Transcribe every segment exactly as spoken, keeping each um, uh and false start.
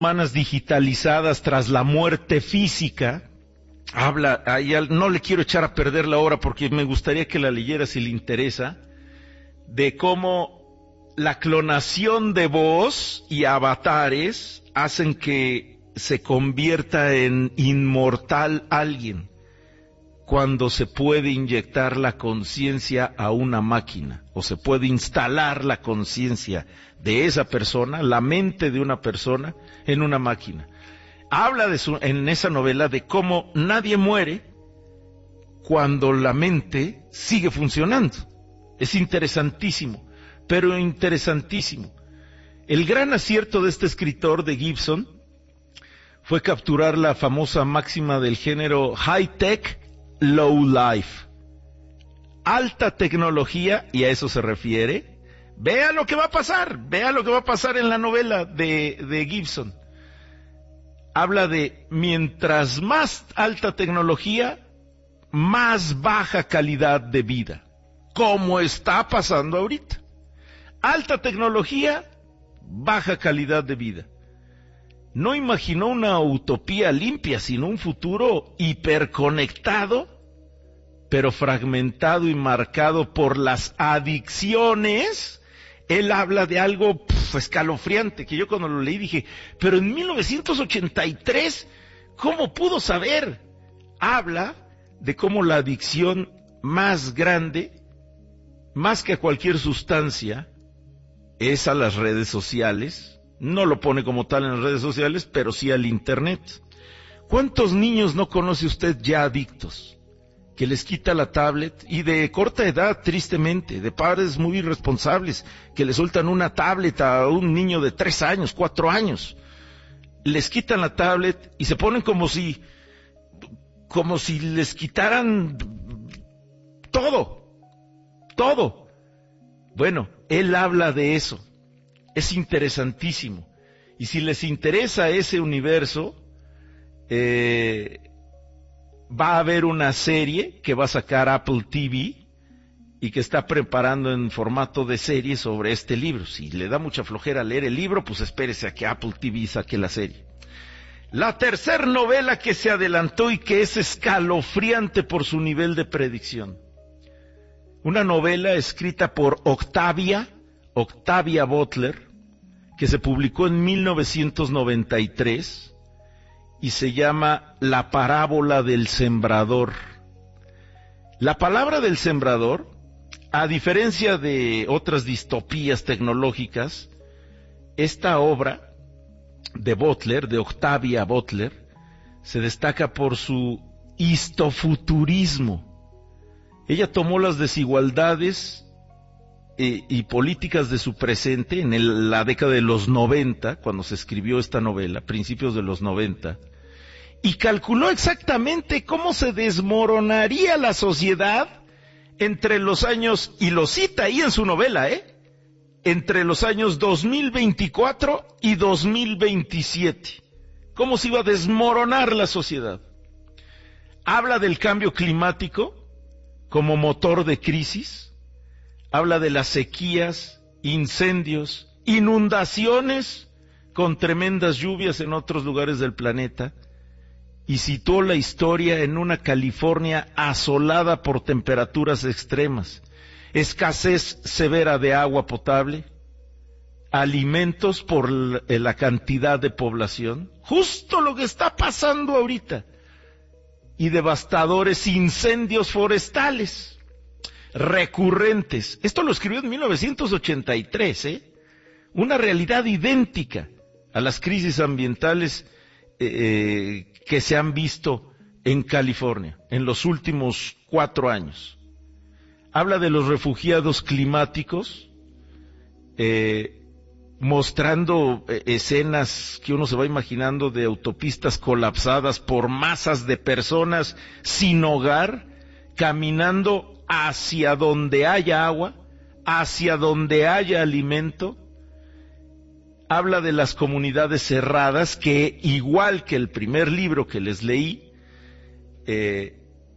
humanas digitalizadas tras la muerte física. Habla, ahí, no le quiero echar a perder la obra porque me gustaría que la leyera si le interesa, de cómo la clonación de voz y avatares hacen que se convierta en inmortal alguien cuando se puede inyectar la conciencia a una máquina, o se puede instalar la conciencia de esa persona, la mente de una persona, en una máquina. Habla de su, en esa novela de cómo nadie muere cuando la mente sigue funcionando. Es interesantísimo, pero interesantísimo. El gran acierto de este escritor, de Gibson, fue capturar la famosa máxima del género high tech, low life. Alta tecnología, y a eso se refiere. Vea lo que va a pasar, vea lo que va a pasar en la novela de, de Gibson. Habla de mientras más alta tecnología, más baja calidad de vida, como está pasando ahorita. Alta tecnología, baja calidad de vida. No imaginó una utopía limpia, sino un futuro hiperconectado, pero fragmentado y marcado por las adicciones. Él habla de algo pf, escalofriante, que yo cuando lo leí dije, pero en mil novecientos ochenta y tres, ¿cómo pudo saber? Habla de cómo la adicción más grande, más que a cualquier sustancia, es a las redes sociales. No lo pone como tal en las redes sociales, pero sí al internet. ¿Cuántos niños no conoce usted ya adictos? Que les quita la tablet, y de corta edad, tristemente, de padres muy irresponsables, que le sueltan una tablet a un niño de tres años, cuatro años. Les quitan la tablet y se ponen como si, como si les quitaran todo, todo. Bueno, él habla de eso. Es interesantísimo. Y si les interesa ese universo, eh, va a haber una serie que va a sacar Apple T V y que está preparando en formato de serie sobre este libro. Si le da mucha flojera leer el libro, pues espérese a que Apple T V saque la serie. La tercer novela que se adelantó y que es escalofriante por su nivel de predicción. Una novela escrita por Octavia, Octavia Butler, que se publicó en mil novecientos noventa y tres y se llama La parábola del sembrador. La palabra del sembrador, a diferencia de otras distopías tecnológicas, esta obra de Butler, de Octavia Butler, se destaca por su histofuturismo. Ella tomó las desigualdades eh, y políticas de su presente en el, la década de los noventa, cuando se escribió esta novela, principios de los noventa, y calculó exactamente cómo se desmoronaría la sociedad entre los años, y lo cita ahí en su novela, ¿eh? entre los años dos mil veinticuatro y dos mil veintisiete. ¿Cómo se iba a desmoronar la sociedad? Habla del cambio climático como motor de crisis, habla de las sequías, incendios, inundaciones con tremendas lluvias en otros lugares del planeta, y situó la historia en una California asolada por temperaturas extremas, escasez severa de agua potable, alimentos por la cantidad de población, justo lo que está pasando ahorita, y devastadores incendios forestales recurrentes. Esto lo escribió en mil novecientos ochenta y tres, ¿eh? Una realidad idéntica a las crisis ambientales eh, que se han visto en California en los últimos cuatro años. Habla de los refugiados climáticos, eh, mostrando eh, escenas que uno se va imaginando de autopistas colapsadas por masas de personas sin hogar, caminando hacia donde haya agua, hacia donde haya alimento. Habla de las comunidades cerradas que, igual que el primer libro que les leí, eh,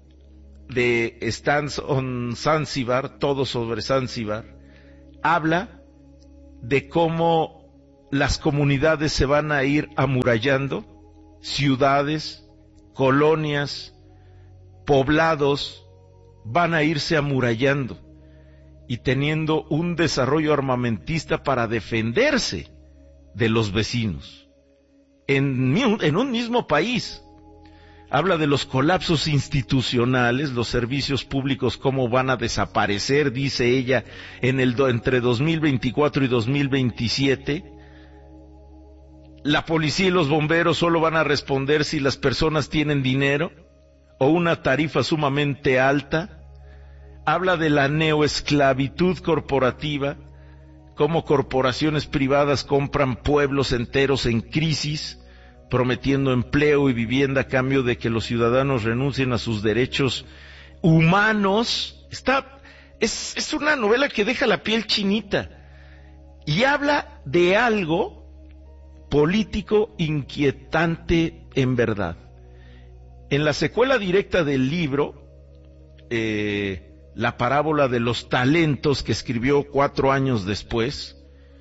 de Stands on Zanzibar, todo sobre Zanzibar, habla de cómo las comunidades se van a ir amurallando, ciudades, colonias, poblados van a irse amurallando y teniendo un desarrollo armamentista para defenderse de los vecinos. En, en un mismo país. Habla de los colapsos institucionales, los servicios públicos cómo van a desaparecer, dice ella, en el entre dos mil veinticuatro y dos mil veintisiete. La policía y los bomberos solo van a responder si las personas tienen dinero o una tarifa sumamente alta. Habla de la neoesclavitud corporativa, cómo corporaciones privadas compran pueblos enteros en crisis, prometiendo empleo y vivienda a cambio de que los ciudadanos renuncien a sus derechos humanos. Está, es, es una novela que deja la piel chinita y habla de algo político inquietante en verdad. En la secuela directa del libro, eh, La parábola de los talentos, que escribió cuatro años después,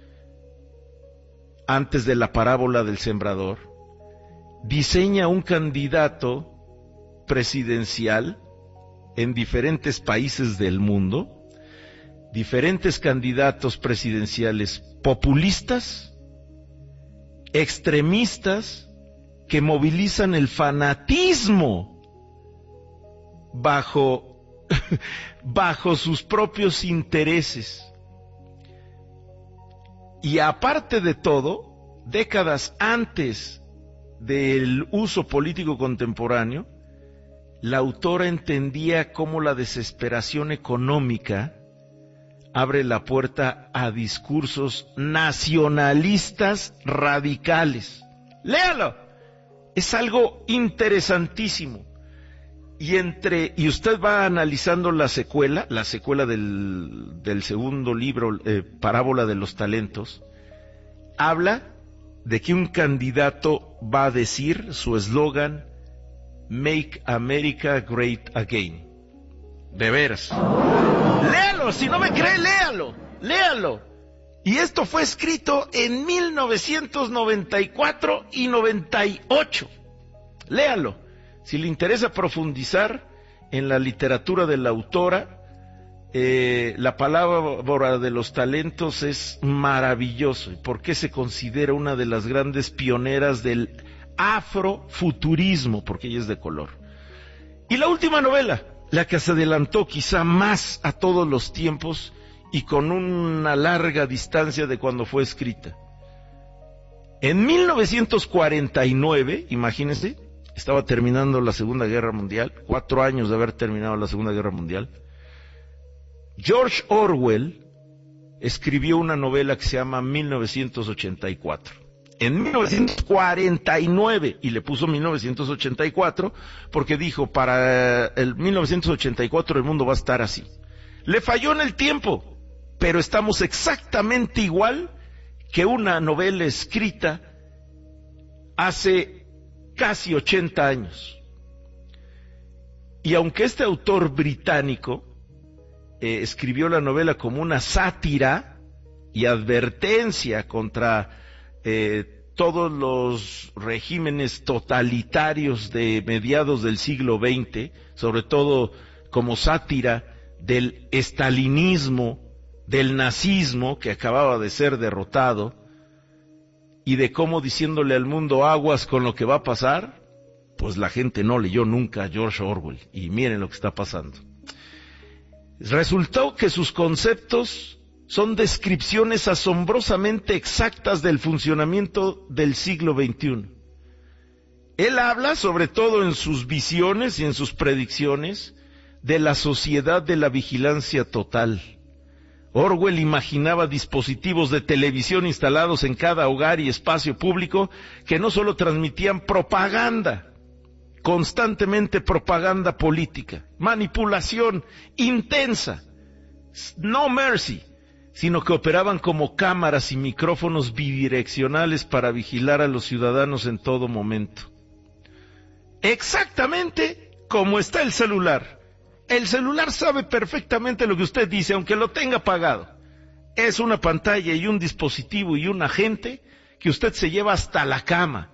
antes de la parábola del sembrador, diseña un candidato presidencial en diferentes países del mundo, diferentes candidatos presidenciales populistas, extremistas, que movilizan el fanatismo bajo, bajo sus propios intereses. Y aparte de todo, décadas antes del uso político contemporáneo, la autora entendía cómo la desesperación económica abre la puerta a discursos nacionalistas radicales. ¡Léalo! Es algo interesantísimo. Y entre y usted va analizando la secuela, la secuela del, del segundo libro, eh, Parábola de los Talentos, habla de que un candidato va a decir su eslogan, Make America Great Again. De veras. Léalo, si no me cree, léalo, léalo. Y esto fue escrito en mil novecientos noventa y cuatro y noventa y ocho. Léalo. Si le interesa profundizar en la literatura de la autora, Eh, la palabra de los talentos es maravilloso. ¿Por qué se considera una de las grandes pioneras del afrofuturismo? Porque ella es de color. Y la última novela, la que se adelantó quizá más a todos los tiempos y con una larga distancia de cuando fue escrita. En mil novecientos cuarenta y nueve, imagínense, estaba terminando la Segunda Guerra Mundial, cuatro años de haber terminado la Segunda Guerra Mundial. George Orwell escribió una novela que se llama mil novecientos ochenta y cuatro. En mil novecientos cuarenta y nueve, y le puso mil novecientos ochenta y cuatro, porque dijo, para el mil novecientos ochenta y cuatro el mundo va a estar así. Le falló en el tiempo, pero estamos exactamente igual que una novela escrita hace casi ochenta años. Y aunque este autor británico Eh, escribió la novela como una sátira y advertencia contra eh, todos los regímenes totalitarios de mediados del siglo veinte, sobre todo como sátira del estalinismo, del nazismo que acababa de ser derrotado, y de cómo diciéndole al mundo aguas con lo que va a pasar, pues la gente no leyó nunca a George Orwell, y miren lo que está pasando. Resultó que sus conceptos son descripciones asombrosamente exactas del funcionamiento del siglo veintiuno. Él habla, sobre todo en sus visiones y en sus predicciones, de la sociedad de la vigilancia total. Orwell imaginaba dispositivos de televisión instalados en cada hogar y espacio público que no solo transmitían propaganda, constantemente propaganda política, manipulación intensa, no mercy, sino que operaban como cámaras y micrófonos bidireccionales para vigilar a los ciudadanos en todo momento. Exactamente como está el celular. El celular sabe perfectamente lo que usted dice, aunque lo tenga apagado. Es una pantalla y un dispositivo y un agente que usted se lleva hasta la cama.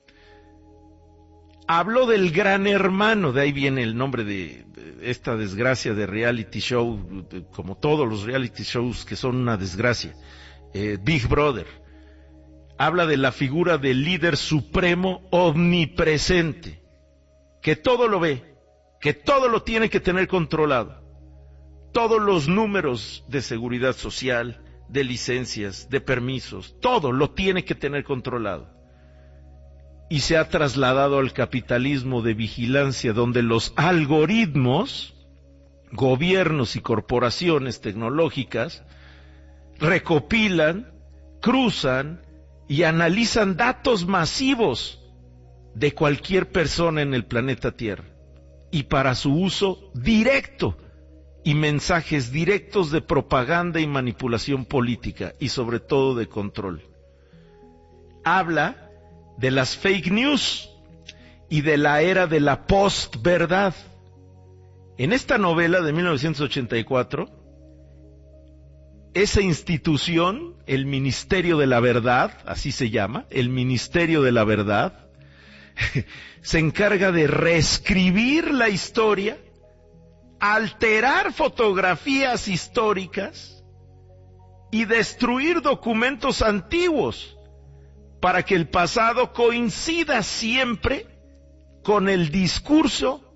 Habló del Gran Hermano, de ahí viene el nombre de esta desgracia de reality show, como todos los reality shows que son una desgracia, eh, Big Brother. Habla de la figura del líder supremo omnipresente, que todo lo ve, que todo lo tiene que tener controlado. Todos los números de seguridad social, de licencias, de permisos, todo lo tiene que tener controlado. Y se ha trasladado al capitalismo de vigilancia, donde los algoritmos, gobiernos y corporaciones tecnológicas, recopilan, cruzan y analizan datos masivos de cualquier persona en el planeta Tierra, y para su uso directo, y mensajes directos de propaganda y manipulación política, y sobre todo de control. Habla de las fake news y de la era de la postverdad. En esta novela de mil novecientos ochenta y cuatro, esa institución, el Ministerio de la Verdad, así se llama, el Ministerio de la Verdad, se encarga de reescribir la historia, alterar fotografías históricas y destruir documentos antiguos, para que el pasado coincida siempre con el discurso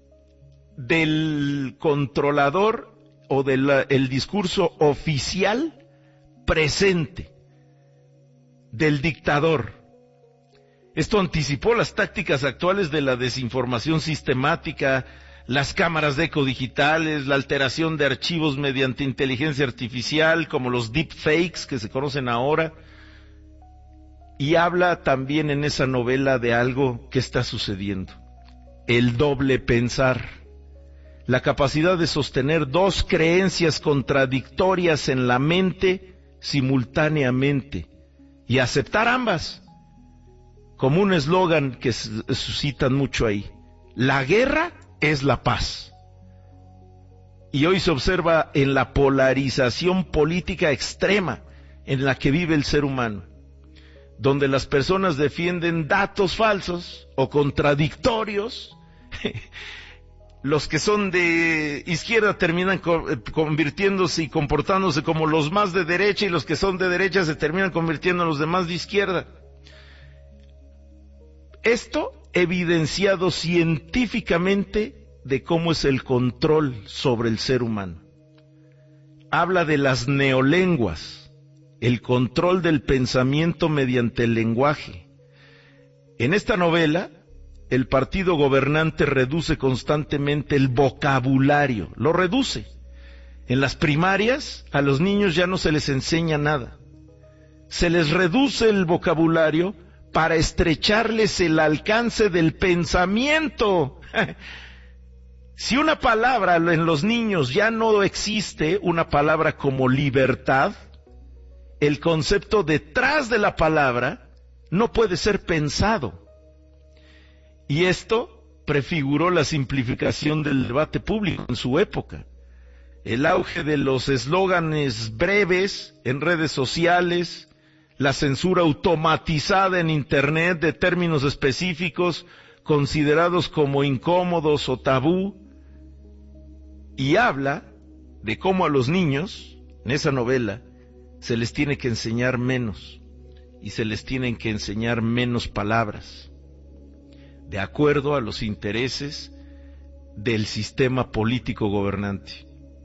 del controlador o del el discurso oficial presente del dictador. Esto anticipó las tácticas actuales de la desinformación sistemática, las cámaras de eco digitales, la alteración de archivos mediante inteligencia artificial, como los deepfakes que se conocen ahora. Y habla también en esa novela de algo que está sucediendo: el doble pensar, la capacidad de sostener dos creencias contradictorias en la mente simultáneamente y aceptar ambas, como un eslogan que suscitan mucho ahí: la guerra es la paz. Y hoy se observa en la polarización política extrema en la que vive el ser humano, donde las personas defienden datos falsos o contradictorios. Los que son de izquierda terminan convirtiéndose y comportándose como los más de derecha, y los que son de derecha se terminan convirtiendo en los demás de izquierda. Esto evidenciado científicamente de cómo es el control sobre el ser humano. Habla de las neolenguas, el control del pensamiento mediante el lenguaje. En esta novela, el partido gobernante reduce constantemente el vocabulario, lo reduce. En las primarias, a los niños ya no se les enseña nada. Se les reduce el vocabulario para estrecharles el alcance del pensamiento. Si una palabra en los niños ya no existe, una palabra como libertad, el concepto detrás de la palabra no puede ser pensado. Y esto prefiguró la simplificación del debate público en su época. El auge de los eslóganes breves en redes sociales, la censura automatizada en Internet de términos específicos considerados como incómodos o tabú. Y habla de cómo a los niños, en esa novela, se les tiene que enseñar menos, y se les tienen que enseñar menos palabras, de acuerdo a los intereses del sistema político gobernante.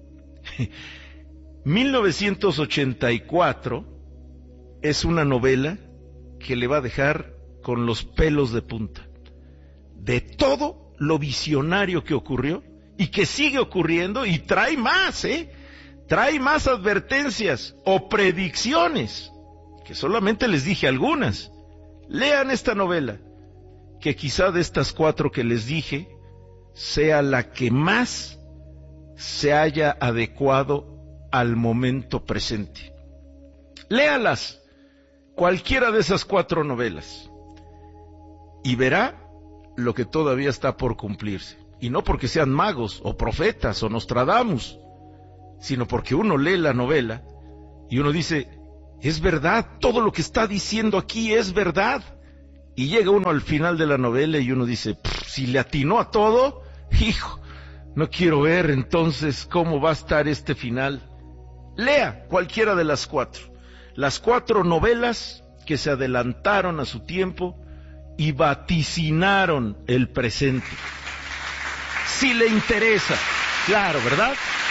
mil novecientos ochenta y cuatro es una novela que le va a dejar con los pelos de punta, de todo lo visionario que ocurrió, y que sigue ocurriendo, y trae más, ¿eh? Trae más advertencias o predicciones, que solamente les dije algunas. Lean esta novela, que quizá de estas cuatro que les dije, sea la que más se haya adecuado al momento presente. Léalas, cualquiera de esas cuatro novelas, y verá lo que todavía está por cumplirse. Y no porque sean magos, o profetas, o Nostradamus, sino porque uno lee la novela y uno dice, Es verdad, todo lo que está diciendo aquí es verdad. Y llega uno al final de la novela y uno dice, si le atinó a todo, hijo, no quiero ver entonces cómo va a estar este final. Lea cualquiera de las cuatro. Las cuatro novelas que se adelantaron a su tiempo y vaticinaron el presente. Si le interesa, claro, ¿verdad?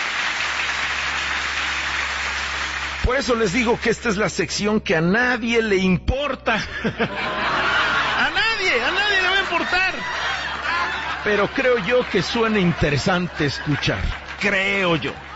Por eso les digo que esta es la sección que a nadie le importa. A nadie, a nadie le va a importar. Pero creo yo que suena interesante escuchar. Creo yo.